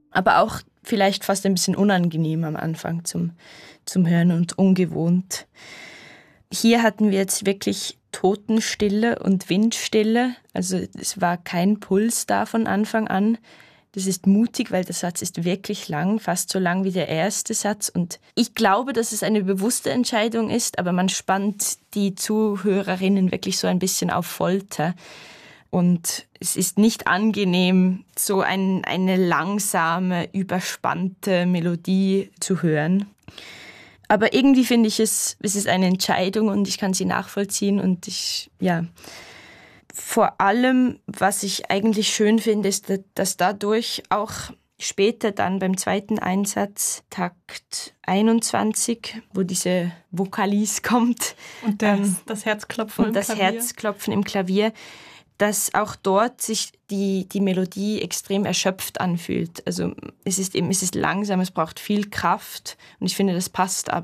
aber auch vielleicht fast ein bisschen unangenehm am Anfang zum Hören und ungewohnt. Hier hatten wir jetzt wirklich Totenstille und Windstille, also es war kein Puls da von Anfang an. Das ist mutig, weil der Satz ist wirklich lang, fast so lang wie der erste Satz. Und ich glaube, dass es eine bewusste Entscheidung ist, aber man spannt die Zuhörerinnen wirklich so ein bisschen auf Folter. Und es ist nicht angenehm, so eine langsame, überspannte Melodie zu hören. Aber irgendwie finde ich es ist eine Entscheidung und ich kann sie nachvollziehen. Und vor allem, was ich eigentlich schön finde, ist, dass dadurch auch später dann beim zweiten Einsatz, Takt 21, wo diese Vokalis kommt. Und das Herzklopfen und das Herzklopfen im Klavier, dass auch dort sich die Melodie extrem erschöpft anfühlt. Also es ist langsam, es braucht viel Kraft und ich finde, das passt aber.